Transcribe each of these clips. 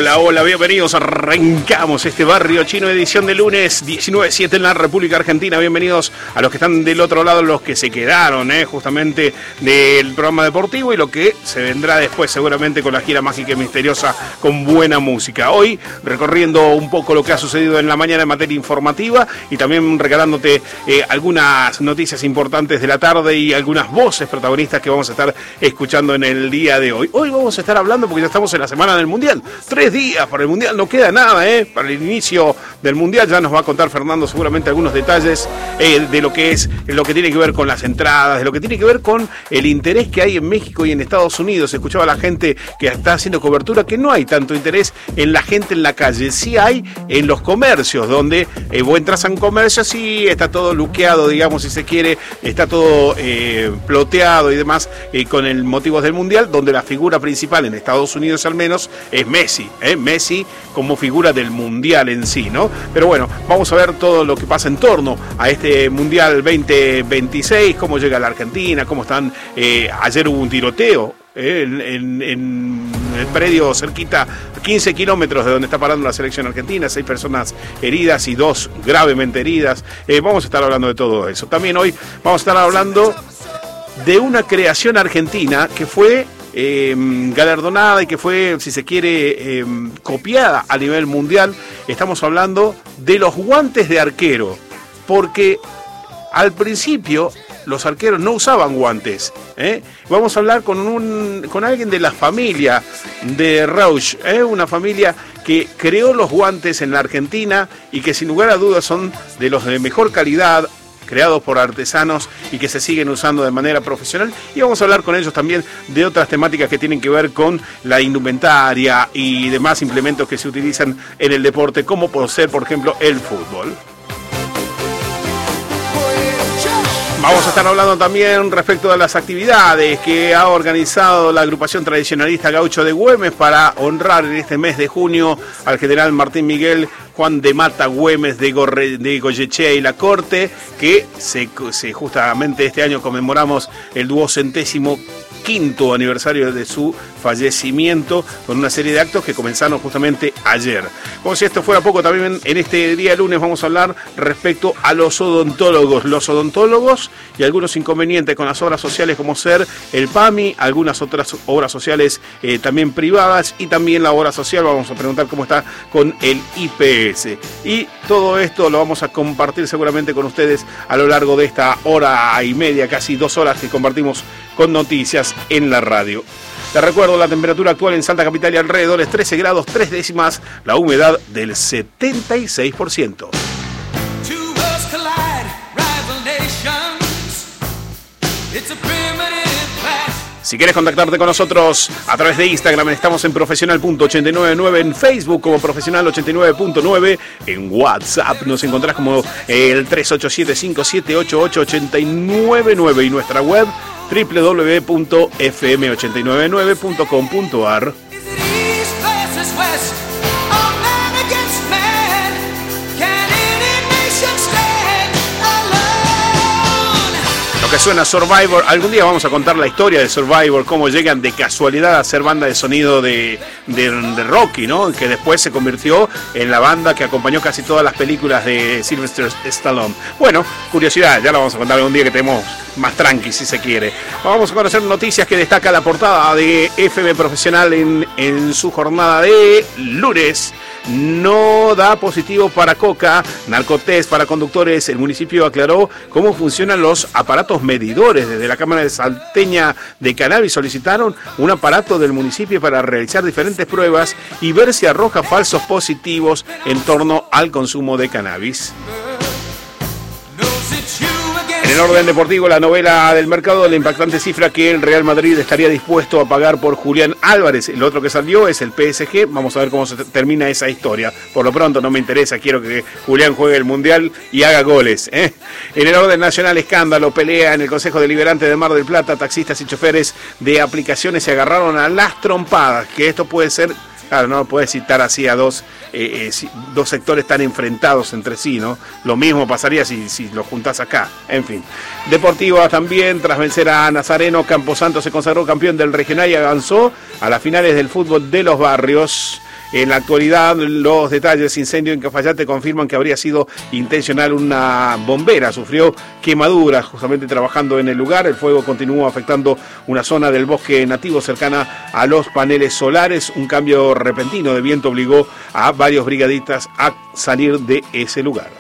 Hola, hola, bienvenidos. Arrancamos este Barrio Chino, edición de lunes 19/7 en la República Argentina. Bienvenidos a los que están del otro lado, los que se quedaron justamente del programa deportivo y lo que se vendrá después seguramente con la gira mágica y misteriosa con buena música. Hoy recorriendo un poco lo que ha sucedido en la mañana en materia informativa y también regalándote algunas noticias importantes de la tarde y algunas voces protagonistas que vamos a estar escuchando en el día de hoy. Hoy vamos a estar hablando porque ya estamos en la semana del Mundial. 3 días para el Mundial, no queda nada, para el inicio del Mundial. Ya nos va a contar Fernando seguramente algunos detalles de lo que es, lo que tiene que ver con las entradas, de lo que tiene que ver con el interés que hay en México y en Estados Unidos. Escuchaba a la gente que está haciendo cobertura que no hay tanto interés en la gente en la calle, sí hay en los comercios, donde vos entras a un comercio, sí está todo luqueado, digamos, si se quiere, está todo ploteado y demás, con el motivo del Mundial, donde la figura principal en Estados Unidos al menos es Messi, Messi como figura del Mundial en sí, ¿no? Pero bueno, vamos a ver todo lo que pasa en torno a este Mundial 2026, cómo llega la Argentina, cómo están, ayer hubo un tiroteo en el predio cerquita, 15 kilómetros de donde está parando la selección argentina, 6 personas heridas y 2 gravemente heridas. Vamos a estar hablando de todo eso. También hoy vamos a estar hablando de una creación argentina que fue galardonada y que fue, si se quiere, copiada a nivel mundial. Estamos hablando de los guantes de arquero, porque al principio los arqueros no usaban guantes. Vamos a hablar con alguien de la familia de Rauch, una familia que creó los guantes en la Argentina y que sin lugar a dudas son de los de mejor calidad, creados por artesanos y que se siguen usando de manera profesional. Y vamos a hablar con ellos también de otras temáticas que tienen que ver con la indumentaria y demás implementos que se utilizan en el deporte, como por ser, por ejemplo, el fútbol. Vamos a estar hablando también respecto a las actividades que ha organizado la agrupación tradicionalista Gaucho de Güemes para honrar en este mes de junio al general Martín Miguel Juan de Mata Güemes de Goyechea y La Corte, que justamente este año conmemoramos el 205º aniversario de su fallecimiento con una serie de actos que comenzaron justamente ayer. Como si esto fuera poco, también en este día de lunes vamos a hablar respecto a los odontólogos y algunos inconvenientes con las obras sociales como ser el PAMI, algunas otras obras sociales también privadas y también la obra social. Vamos a preguntar cómo está con el IPS. Y todo esto lo vamos a compartir seguramente con ustedes a lo largo de esta hora y media, casi 2 horas que compartimos con noticias en la radio. Te recuerdo, la temperatura actual en Salta Capital y alrededores 13 grados 3 décimas, la humedad del 76%. Si quieres contactarte con nosotros a través de Instagram, estamos en profesional.899, en Facebook como profesional89.9, en WhatsApp nos encontrás como el 387-5788889 y nuestra web www.fm899.com.ar. Que suena Survivor. Algún día vamos a contar la historia de Survivor, cómo llegan de casualidad a ser banda de sonido de Rocky, ¿no? Que después se convirtió en la banda que acompañó casi todas las películas de Sylvester Stallone. Bueno, curiosidad, ya la vamos a contar algún día que tenemos más tranqui, si se quiere. Vamos a conocer noticias que destaca la portada de FM Profesional en su jornada de lunes. No da positivo para coca, narcotest para conductores. El municipio aclaró cómo funcionan los aparatos medidores. Desde la Cámara de Salteña de Cannabis solicitaron un aparato del municipio para realizar diferentes pruebas y ver si arroja falsos positivos en torno al consumo de cannabis. En el orden deportivo, la novela del mercado, la impactante cifra que el Real Madrid estaría dispuesto a pagar por Julián Álvarez. El otro que salió es el PSG. Vamos a ver cómo se termina esa historia. Por lo pronto no me interesa, quiero que Julián juegue el Mundial y haga goles. En el orden nacional, escándalo, pelea en el Consejo Deliberante de Mar del Plata. Taxistas y choferes de aplicaciones se agarraron a las trompadas. Que esto puede ser... Claro, no puedes citar así a dos sectores tan enfrentados entre sí, ¿no? Lo mismo pasaría si los juntás acá. En fin. Deportiva también, tras vencer a Nazareno, Camposanto se consagró campeón del regional y avanzó a las finales del fútbol de los barrios. En la actualidad, los detalles de incendio en Cafayate confirman que habría sido intencional. Una bombera sufrió quemaduras justamente trabajando en el lugar. El fuego continuó afectando una zona del bosque nativo cercana a los paneles solares. Un cambio repentino de viento obligó a varios brigadistas a salir de ese lugar.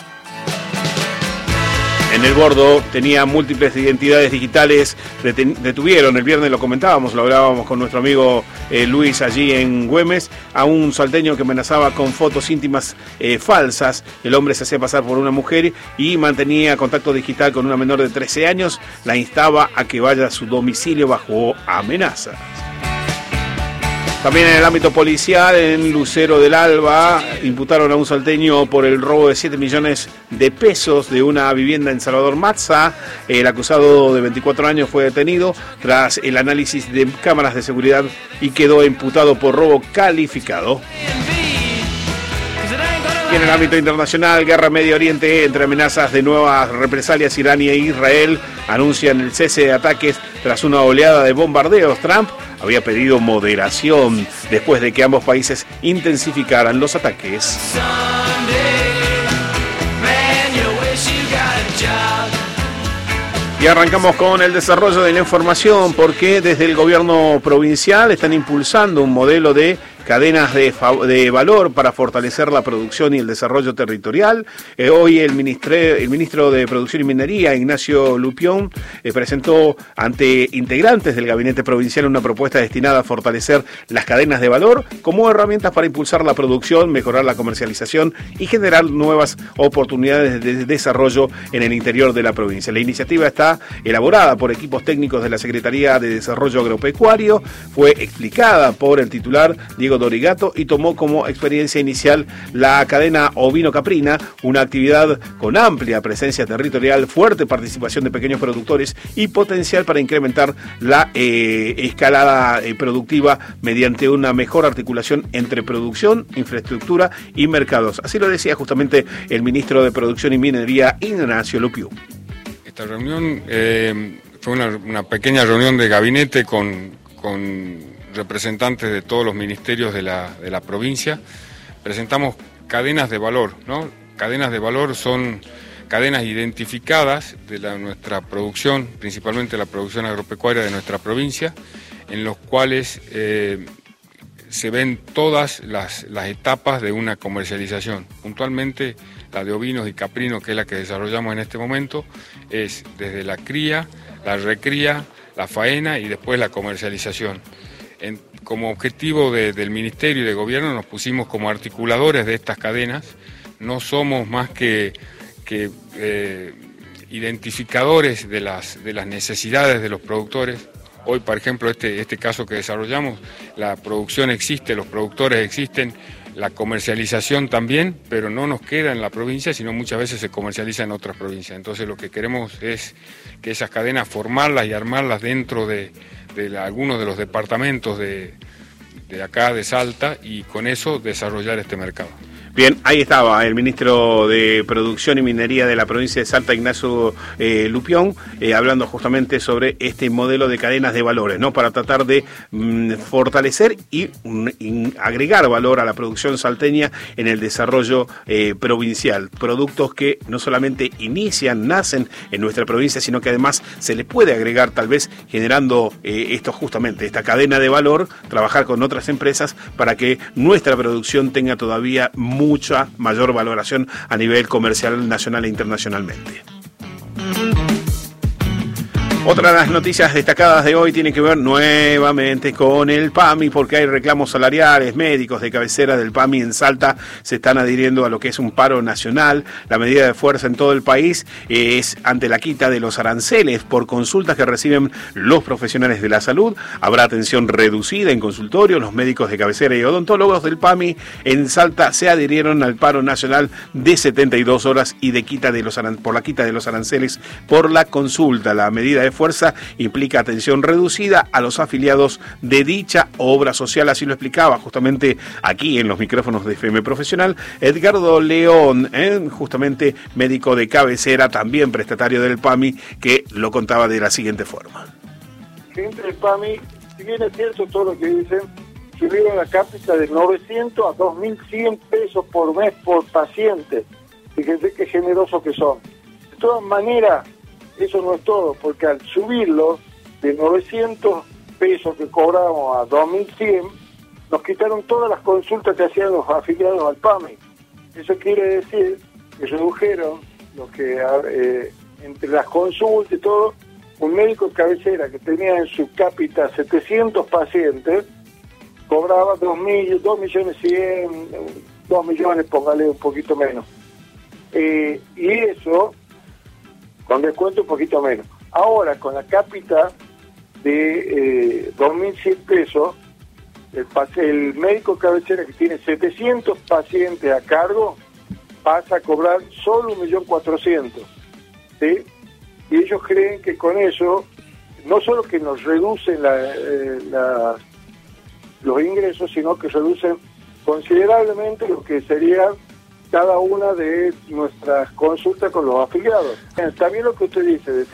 En el Bordo tenía múltiples identidades digitales, detuvieron el viernes, lo comentábamos, lo hablábamos con nuestro amigo Luis allí en Güemes, a un salteño que amenazaba con fotos íntimas falsas. El hombre se hacía pasar por una mujer y mantenía contacto digital con una menor de 13 años, la instaba a que vaya a su domicilio bajo amenazas. También en el ámbito policial, en Lucero del Alba, imputaron a un salteño por el robo de 7 millones de pesos de una vivienda en Salvador Mazza. El acusado de 24 años fue detenido tras el análisis de cámaras de seguridad y quedó imputado por robo calificado. Y en el ámbito internacional, guerra Medio Oriente, entre amenazas de nuevas represalias, Irán e Israel anuncian el cese de ataques tras una oleada de bombardeos. Trump había pedido moderación después de que ambos países intensificaran los ataques. Y arrancamos con el desarrollo de la información, porque desde el gobierno provincial están impulsando un modelo de cadenas de valor para fortalecer la producción y el desarrollo territorial. Hoy el ministro de Producción y Minería, Ignacio Lupión, presentó ante integrantes del gabinete provincial una propuesta destinada a fortalecer las cadenas de valor como herramientas para impulsar la producción, mejorar la comercialización y generar nuevas oportunidades de desarrollo en el interior de la provincia. La iniciativa está elaborada por equipos técnicos de la Secretaría de Desarrollo Agropecuario, fue explicada por el titular Diego Dorigato y tomó como experiencia inicial la cadena ovino-caprina, una actividad con amplia presencia territorial, fuerte participación de pequeños productores y potencial para incrementar la escalada productiva mediante una mejor articulación entre producción, infraestructura y mercados. Así lo decía justamente el ministro de Producción y Minería, Ignacio Lupión. Esta reunión fue una pequeña reunión de gabinete con representantes de todos los ministerios de la provincia. Presentamos cadenas de valor, ¿no? Cadenas de valor son cadenas identificadas de nuestra producción, principalmente la producción agropecuaria de nuestra provincia, en los cuales se ven todas las etapas de una comercialización. Puntualmente la de ovinos y caprinos, que es la que desarrollamos en este momento, es desde la cría, la recría, la faena y después la comercialización. Como objetivo del Ministerio y del Gobierno nos pusimos como articuladores de estas cadenas. No somos más que identificadores de las necesidades de los productores. Hoy, por ejemplo, este caso que desarrollamos, la producción existe, los productores existen, la comercialización también, pero no nos queda en la provincia, sino muchas veces se comercializa en otras provincias. Entonces lo que queremos es que esas cadenas formarlas y armarlas dentro de algunos de los departamentos de acá de Salta y con eso desarrollar este mercado. Bien, ahí estaba el ministro de Producción y Minería de la provincia de Salta, Ignacio Lupión, hablando justamente sobre este modelo de cadenas de valores, ¿no? Para tratar de fortalecer y agregar valor a la producción salteña en el desarrollo provincial. Productos que no solamente nacen en nuestra provincia, sino que además se le puede agregar, tal vez generando esta cadena de valor, trabajar con otras empresas para que nuestra producción tenga todavía mucha mayor valoración a nivel comercial nacional e internacionalmente. Otra de las noticias destacadas de hoy tiene que ver nuevamente con el PAMI, porque hay reclamos salariales. Médicos de cabecera del PAMI en Salta se están adhiriendo a lo que es un paro nacional. La medida de fuerza en todo el país es ante la quita de los aranceles por consultas que reciben los profesionales de la salud. Habrá atención reducida en consultorio. Los médicos de cabecera y odontólogos del PAMI en Salta se adhirieron al paro nacional de 72 horas y por la quita de los aranceles por la consulta. La medida de fuerza implica atención reducida a los afiliados de dicha obra social, así lo explicaba justamente aquí en los micrófonos de FM Profesional Edgardo León, justamente médico de cabecera, también prestatario del PAMI, que lo contaba de la siguiente forma. Gente del PAMI, si bien es cierto todo lo que dicen, subieron la cápita de 900 a 2.100 pesos por mes por paciente. Fíjense qué generosos que son. De todas maneras, eso no es todo, porque al subirlo de 900 pesos que cobramos a 2.100, nos quitaron todas las consultas que hacían los afiliados al PAMI. Eso quiere decir que redujeron lo que entre las consultas y todo, un médico de cabecera que tenía en su cápita 700 pacientes, cobraba 2.100.000, 2 millones, póngale un poquito menos. Y eso, con descuento un poquito menos. Ahora, con la cápita de 2.100 pesos, el médico de cabecera que tiene 700 pacientes a cargo pasa a cobrar solo 1.400.000, ¿sí? Y ellos creen que con eso, no solo que nos reducen los ingresos, sino que reducen considerablemente lo que sería cada una de nuestras consultas con los afiliados. También lo que usted dice, de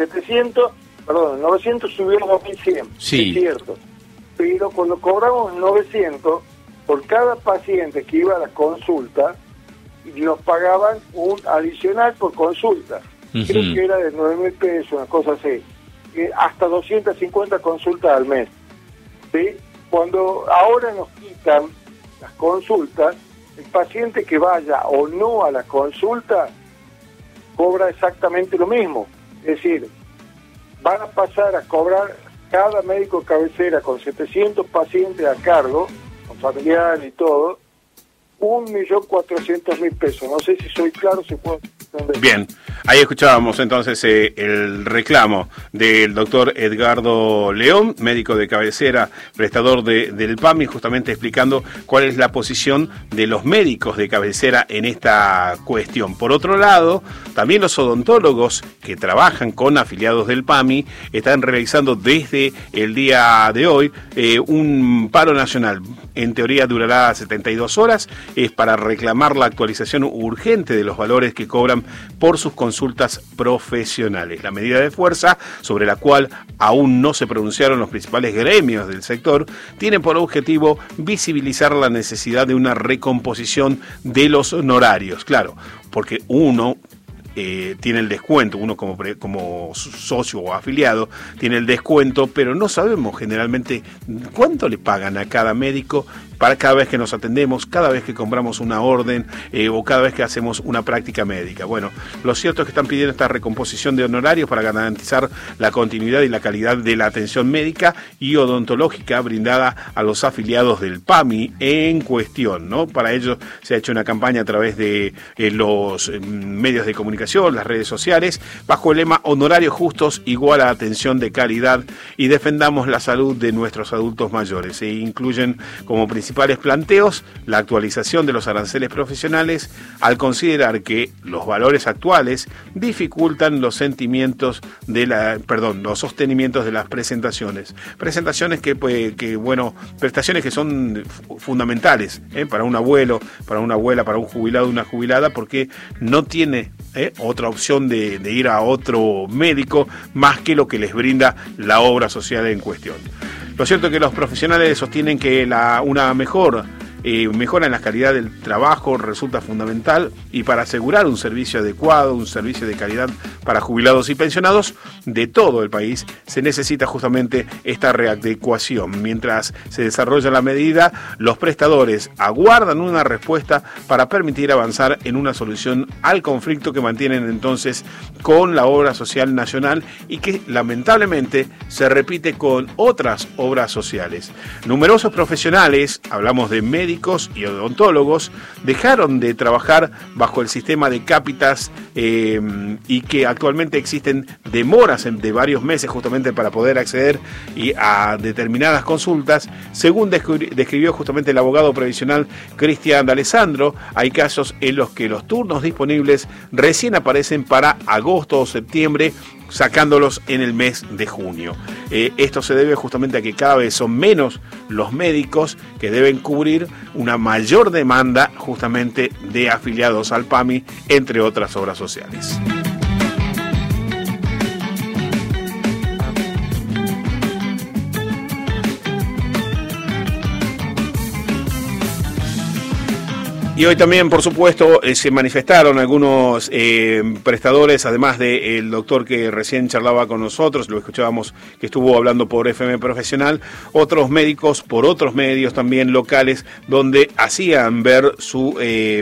900 subió a 2.100, sí. Es cierto. Pero cuando cobramos 900, por cada paciente que iba a la consulta, nos pagaban un adicional por consulta. Creo que era de 9.000 pesos, una cosa así. Hasta 250 consultas al mes. ¿Sí? Cuando ahora nos quitan las consultas, el paciente que vaya o no a la consulta cobra exactamente lo mismo. Es decir, van a pasar a cobrar cada médico de cabecera con 700 pacientes a cargo, con familiares y todo, 1.400.000 pesos. No sé si soy claro, si puedo entender. Bien, ahí escuchábamos entonces el reclamo del doctor Edgardo León, médico de cabecera, prestador del PAMI, justamente explicando cuál es la posición de los médicos de cabecera en esta cuestión. Por otro lado, también los odontólogos que trabajan con afiliados del PAMI están realizando desde el día de hoy un paro nacional. En teoría durará 72 horas, es para reclamar la actualización urgente de los valores que cobran por sus consultas profesionales. La medida de fuerza, sobre la cual aún no se pronunciaron los principales gremios del sector, tiene por objetivo visibilizar la necesidad de una recomposición de los honorarios. Claro, porque uno tiene el descuento, uno como socio o afiliado tiene el descuento, pero no sabemos generalmente cuánto le pagan a cada médico para cada vez que nos atendemos, cada vez que compramos una orden o cada vez que hacemos una práctica médica. Bueno, lo cierto es que están pidiendo esta recomposición de honorarios para garantizar la continuidad y la calidad de la atención médica y odontológica brindada a los afiliados del PAMI en cuestión, ¿no? Para ello se ha hecho una campaña a través de los medios de comunicación, las redes sociales, bajo el lema honorarios justos igual a atención de calidad y defendamos la salud de nuestros adultos mayores. Se incluyen como principales planteos la actualización de los aranceles profesionales al considerar que los valores actuales dificultan los sostenimientos de las presentaciones prestaciones que son fundamentales para un abuelo, para una abuela, para un jubilado, una jubilada, porque no tiene otra opción de ir a otro médico más que lo que les brinda la obra social en cuestión. Lo cierto es que los profesionales sostienen que una mejora en la calidad del trabajo resulta fundamental y para asegurar un servicio adecuado, un servicio de calidad para jubilados y pensionados de todo el país, se necesita justamente esta readecuación. Mientras se desarrolla la medida, los prestadores aguardan una respuesta para permitir avanzar en una solución al conflicto que mantienen entonces con la obra social nacional y que lamentablemente se repite con otras obras sociales. Numerosos profesionales, hablamos de médicos y odontólogos, dejaron de trabajar bajo el sistema de cápitas y que actualmente existen demoras de varios meses justamente para poder acceder a determinadas consultas. Según describió justamente el abogado previsional Cristian D'Alessandro, hay casos en los que los turnos disponibles recién aparecen para agosto o septiembre, sacándolos en el mes de junio. Esto se debe justamente a que cada vez son menos los médicos que deben cubrir una mayor demanda justamente de afiliados al PAMI, entre otras obras sociales. Y hoy también, por supuesto, se manifestaron algunos prestadores, además del doctor que recién charlaba con nosotros, lo escuchábamos que estuvo hablando por FM Profesional, otros médicos por otros medios también locales, donde hacían ver su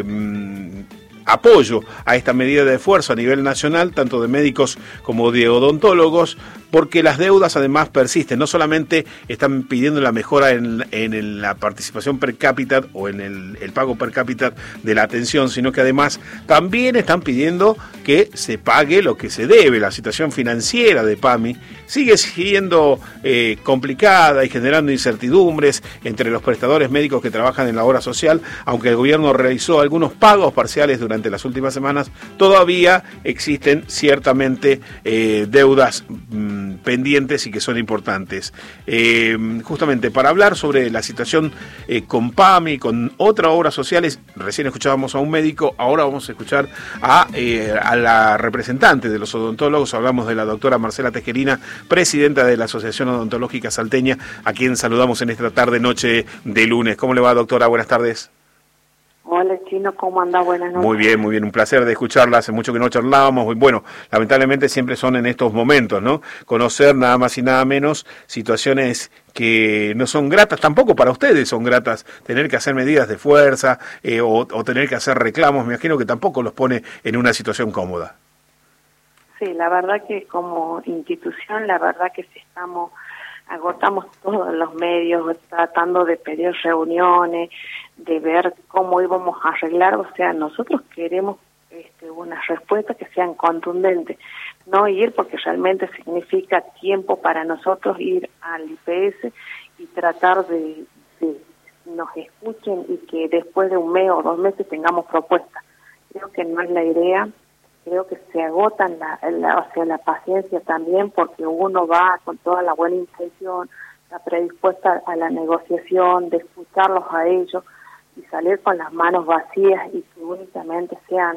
apoyo a esta medida de esfuerzo a nivel nacional, tanto de médicos como de odontólogos, porque las deudas además persisten. No solamente están pidiendo la mejora en la participación per cápita o en el pago per cápita de la atención, sino que además también están pidiendo que se pague lo que se debe. La situación financiera de PAMI sigue siendo complicada y generando incertidumbres entre los prestadores médicos que trabajan en la obra social. Aunque el gobierno realizó algunos pagos parciales durante las últimas semanas, todavía existen ciertamente deudas pendientes y que son importantes. Justamente para hablar sobre la situación con PAMI, con otras obras sociales, recién escuchábamos a un médico, ahora vamos a escuchar a la representante de los odontólogos. Hablamos de la doctora Marcela Tejerina, presidenta de la Asociación Odontológica Salteña, a quien saludamos en esta tarde-noche de lunes. ¿Cómo le va, doctora? Buenas tardes. Hola, Chino, ¿cómo anda? Buenas noches. Muy bien, un placer de escucharla, hace mucho que no charlábamos, y bueno, lamentablemente siempre son en estos momentos, ¿no? Conocer nada más y nada menos situaciones que no son gratas, tampoco para ustedes son gratas, tener que hacer medidas de fuerza o tener que hacer reclamos, me imagino que tampoco los pone en una situación cómoda. Sí, la verdad que como institución, la verdad que agotamos todos los medios tratando de pedir reuniones, de ver cómo íbamos a arreglar. O sea, nosotros queremos unas respuestas que sean contundentes, no ir porque realmente significa tiempo para nosotros ir al IPS y tratar de nos escuchen y que después de un mes o 2 meses tengamos propuestas. Creo que no es la idea. Creo que se agotan la paciencia también, porque uno va con toda la buena intención, está predispuesta a la negociación, de escucharlos a ellos y salir con las manos vacías y que únicamente sean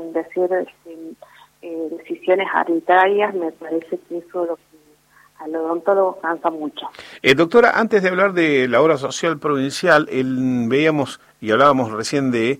decisiones arbitrarias. Me parece que eso es lo que al odontólogo cansa mucho. Doctora, antes de hablar de la obra social provincial, veíamos y hablábamos recién de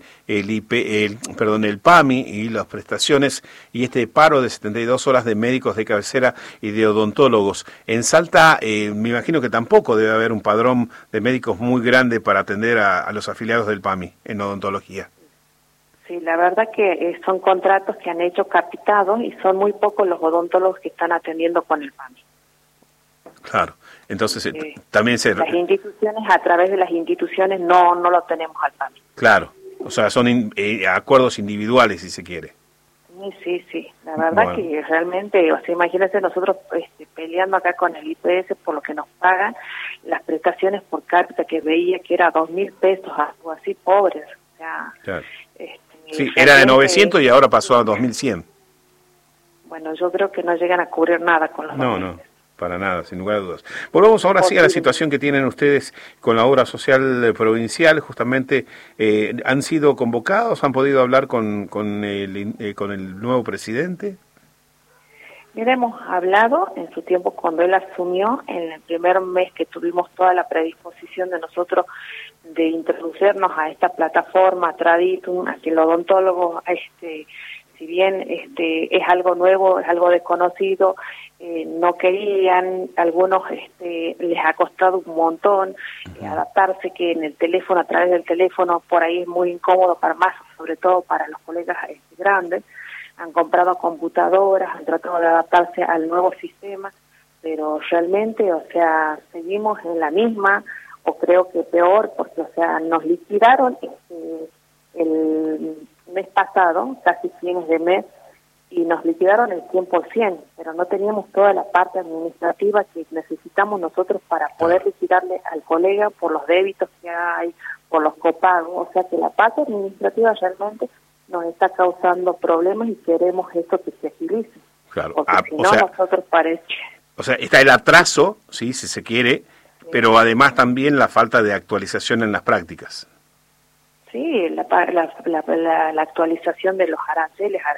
el PAMI y las prestaciones y este paro de 72 horas de médicos de cabecera y de odontólogos. En Salta, me imagino que tampoco debe haber un padrón de médicos muy grande para atender a los afiliados del PAMI en odontología. Sí, la verdad que son contratos que han hecho capitados y son muy pocos los odontólogos que están atendiendo con el PAMI. Claro, entonces también las instituciones, a través de las instituciones no lo tenemos al PAMI. Claro, o sea, son acuerdos individuales, si se quiere. Sí, la verdad que realmente, o sea, imagínense nosotros peleando acá con el IPS por lo que nos pagan, las prestaciones por cápita que veía que era 2.000 pesos, algo así, pobres. O sea, claro. Sí, era de 900 y ahora pasó a 2.100. Bueno, yo creo que no llegan a cubrir nada con los 2.000 pesos. Para nada, sin lugar a dudas. Volvamos ahora sí a la situación que tienen ustedes con la obra social provincial. Justamente, ¿han sido convocados? ¿Han podido hablar con el nuevo presidente? Mira, hemos hablado en su tiempo cuando él asumió, en el primer mes que tuvimos toda la predisposición de nosotros de introducirnos a esta plataforma Traditum, a que el odontólogo, si bien es algo nuevo, es algo desconocido, no querían, algunos les ha costado un montón adaptarse, que en el teléfono, a través del teléfono, por ahí es muy incómodo para más, sobre todo para los colegas grandes. Han comprado computadoras, han tratado de adaptarse al nuevo sistema, pero realmente, o sea, seguimos en la misma, o creo que peor, porque, o sea, nos liquidaron el mes pasado, casi fines de mes, y nos liquidaron el 100%, pero no teníamos toda la parte administrativa que necesitamos nosotros para poder liquidarle al colega por los débitos que hay, por los copagos. O sea que la parte administrativa realmente nos está causando problemas y queremos eso que se agilice. Claro. Porque si no, nosotros parece... O sea, está el atraso, sí, si se quiere, pero además también la falta de actualización en las prácticas. Sí, la actualización de los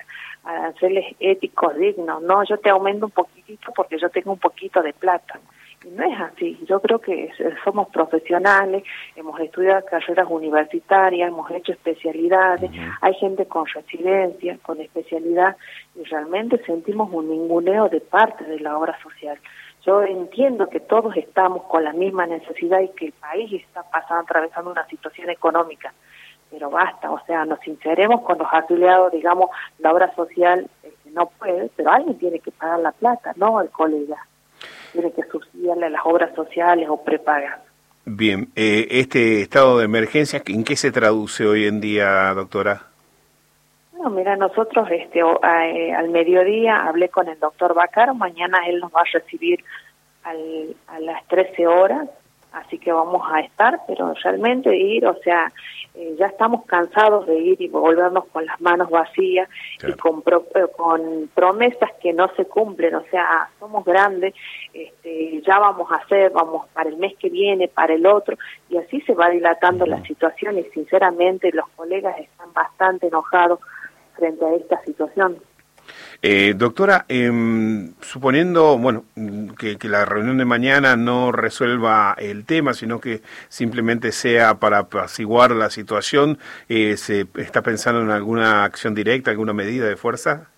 aranceles éticos dignos. No, yo te aumento un poquitito porque yo tengo un poquito de plata. Y no es así. Yo creo que somos profesionales, hemos estudiado carreras universitarias, hemos hecho especialidades, hay gente con residencia, con especialidad, y realmente sentimos un ninguneo de parte de la obra social. Yo entiendo que todos estamos con la misma necesidad y que el país está atravesando una situación económica, pero basta, o sea, nos sinceremos con los afiliados, digamos, la obra social no puede, pero alguien tiene que pagar la plata, no el colega. Tiene que subsidiarle a las obras sociales o prepagas. Bien, este estado de emergencia, ¿en qué se traduce hoy en día, doctora? No, mira, nosotros al mediodía hablé con el doctor Bacaro, mañana él nos va a recibir a las 13 horas, así que vamos a estar, pero realmente ir, o sea, ya estamos cansados de ir y volvernos con las manos vacías, claro, y con promesas que no se cumplen, o sea, somos grandes, ya vamos a hacer, vamos para el mes que viene, para el otro, y así se va dilatando la situación, y sinceramente los colegas están bastante enojados frente a esta situación. Doctora, suponiendo, bueno, que la reunión de mañana no resuelva el tema, sino que simplemente sea para apaciguar la situación, ¿se está pensando en alguna acción directa, alguna medida de fuerza?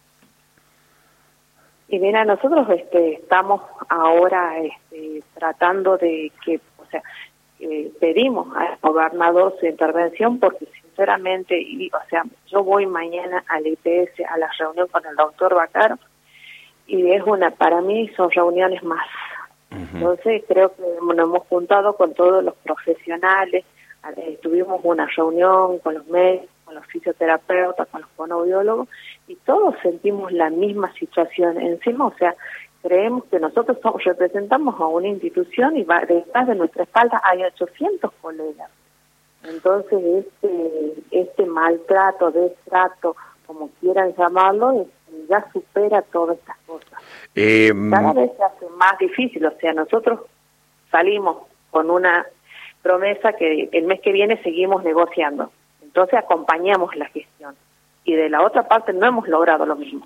Y mira, nosotros estamos ahora tratando de que, o sea, pedimos al gobernador su intervención porque sinceramente, o sea, yo voy mañana al IPS a la reunión con el doctor Bacaro y para mí son reuniones más. Entonces creo que nos hemos juntado con todos los profesionales, tuvimos una reunión con los médicos, con los fisioterapeutas, con los fonoaudiólogos y todos sentimos la misma situación encima, o sea, creemos que nosotros representamos a una institución y detrás de nuestra espalda hay 800 colegas. Entonces, este maltrato, destrato, como quieran llamarlo, ya supera todas estas cosas. Cada vez se hace más difícil, o sea, nosotros salimos con una promesa que el mes que viene seguimos negociando. Entonces acompañamos la gestión. Y de la otra parte no hemos logrado lo mismo.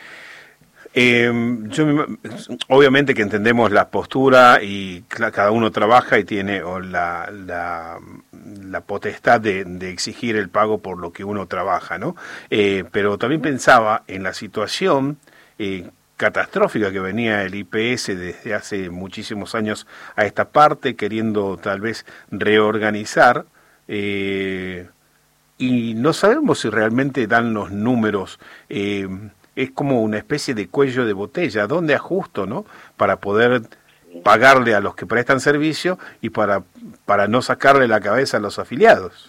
Obviamente que entendemos la postura y cada uno trabaja y tiene la potestad de exigir el pago por lo que uno trabaja, ¿no? Pero también pensaba en la situación catastrófica que venía el IPS desde hace muchísimos años a esta parte, queriendo tal vez reorganizar, y no sabemos si realmente dan los números. Es como una especie de cuello de botella, ¿dónde ajusto, no? Para poder pagarle a los que prestan servicio y para no sacarle la cabeza a los afiliados.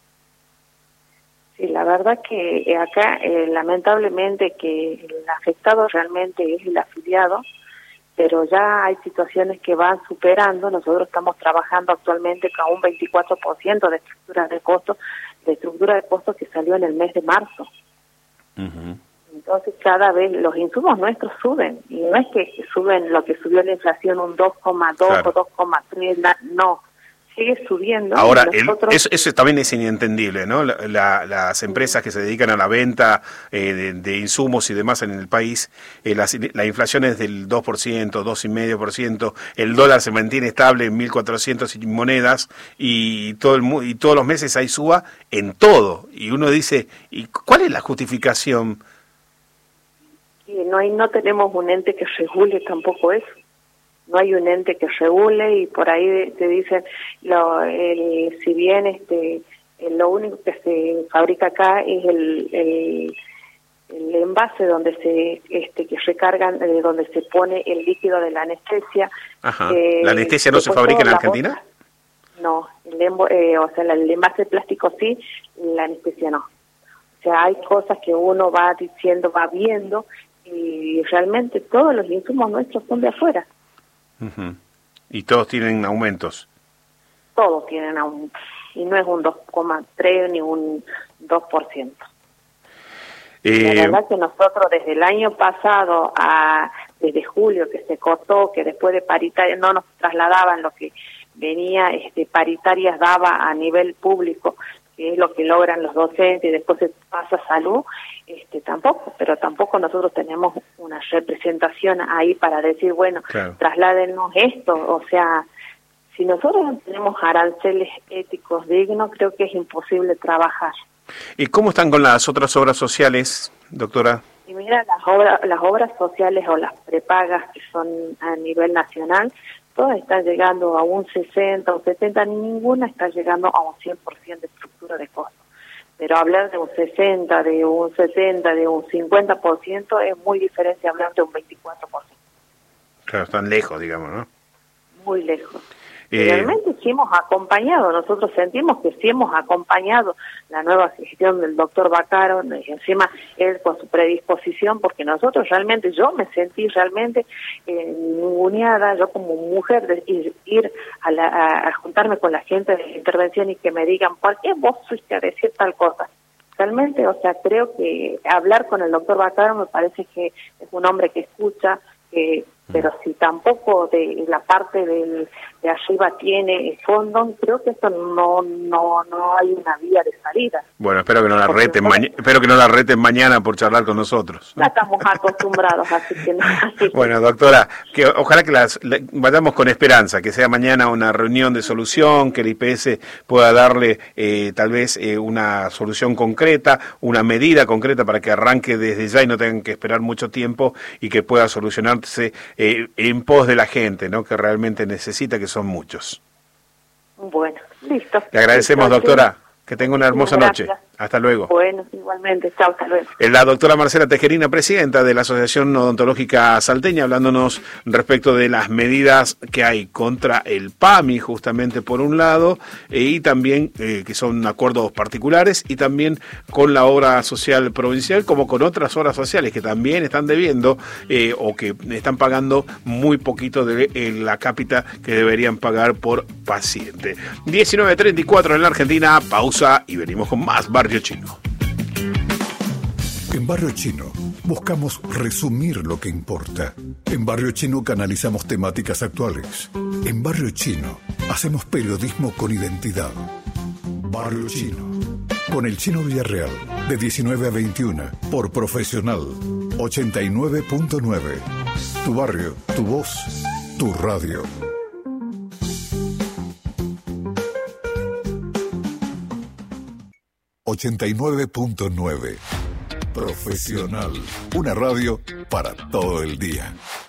Sí, la verdad que acá lamentablemente que el afectado realmente es el afiliado, pero ya hay situaciones que van superando. Nosotros estamos trabajando actualmente con un 24% de estructura de costos que salió en el mes de marzo. Entonces cada vez los insumos nuestros suben, y no es que suben lo que subió la inflación un 2,2 claro, o 2,3, no, sigue subiendo. Ahora, eso también es inentendible, ¿no? Las empresas que se dedican a la venta de insumos y demás en el país, la inflación es del 2%, 2,5%, el dólar se mantiene estable en 1.400 y monedas, y todos los meses hay suba en todo, y uno dice, ¿y cuál es la justificación? Y no tenemos un ente que regule tampoco eso. No hay un ente que regule, y por ahí te dicen, si bien lo único que se fabrica acá es el envase donde que recargan, donde se pone el líquido de la anestesia. Ajá. ¿La anestesia no se fabrica en Argentina? No, o sea, el envase de plástico sí, la anestesia no. O sea, hay cosas que uno va diciendo, va viendo, y realmente todos los insumos nuestros son de afuera. ¿Y todos tienen aumentos? Todos tienen aumentos, y no es un 2,3 ni un 2%. La verdad que nosotros desde el año pasado, desde julio que se cortó, que después de paritarias no nos trasladaban lo que venía, paritarias daba a nivel público, que es lo que logran los docentes, y después se pasa a salud, tampoco, pero tampoco nosotros tenemos una representación ahí para decir, bueno, trasládennos esto, o sea, si nosotros no tenemos aranceles éticos dignos, creo que es imposible trabajar. ¿Y cómo están con las otras obras sociales, doctora? Y mira, las obras sociales o las prepagas que son a nivel nacional, todas están llegando a un 60 o 70, ninguna está llegando a un 100% de estructura de costo. Pero hablar de un 60, de un 70, de un 50% es muy diferente a hablar de un 24%. Claro, están lejos, digamos, ¿no? Muy lejos. Realmente sí hemos acompañado, nosotros sentimos que sí hemos acompañado la nueva gestión del doctor Baccaro, y encima él con su predisposición, porque nosotros realmente, yo me sentí realmente ninguneada, yo como mujer, de ir a juntarme con la gente de intervención y que me digan, ¿por qué vos fuiste a decir tal cosa? Realmente, o sea, creo que hablar con el doctor Baccaro me parece que es un hombre que escucha, pero si tampoco de la parte de arriba tiene fondo, creo que esto no hay una vía de salida. Bueno, espero que no la reten mañana por charlar con nosotros. Ya estamos acostumbrados, así que no. Bueno, doctora, que ojalá que vayamos con esperanza, que sea mañana una reunión de solución, que el IPS pueda darle tal vez una solución concreta, una medida concreta para que arranque desde ya y no tengan que esperar mucho tiempo y que pueda solucionarse en pos de la gente, ¿no? Que realmente necesita, que son muchos. Bueno, listo. Le agradecemos, doctora. Que tenga una hermosa noche. Hasta luego. Bueno, igualmente. Chao, hasta luego. La doctora Marcela Tejerina, presidenta de la Asociación Odontológica Salteña, hablándonos respecto de las medidas que hay contra el PAMI, justamente por un lado, y también que son acuerdos particulares, y también con la obra social provincial, como con otras obras sociales que también están debiendo o que están pagando muy poquito de la cápita que deberían pagar por paciente. 19:34 en la Argentina, pausa y venimos con más Barrio Chino. En Barrio Chino buscamos resumir lo que importa. En Barrio Chino canalizamos temáticas actuales. En Barrio Chino hacemos periodismo con identidad. Barrio Chino. Con el Chino Villarreal, de 19 a 21, por Profesional 89.9. Tu barrio, tu voz, tu radio. 89.9. Profesional. Una radio para todo el día.